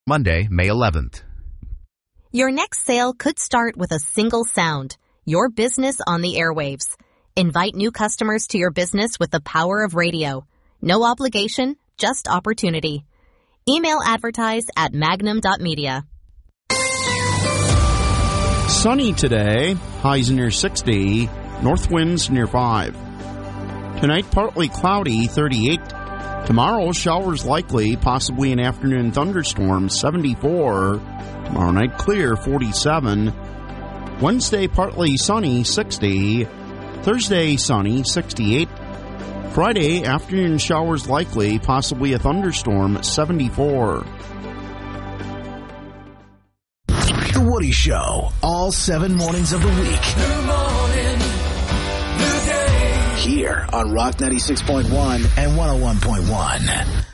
Monday, May 11th. Your next sale could start with a single sound, your business on the airwaves. Invite new customers to your business with the power of radio. No obligation, just opportunity. Email advertise at magnum.media. Sunny today, highs near 60, north winds near 5. Tonight, partly cloudy, 38. Tomorrow, showers likely, possibly an afternoon thunderstorm, 74. Tomorrow night, clear, 47. Wednesday, partly sunny, 60. Thursday, sunny, 68. Friday, afternoon showers likely, possibly a thunderstorm, 74. The Woody Show, all 7 mornings of the week. Good morning, good day. Here on Rock 96.1 and 101.1.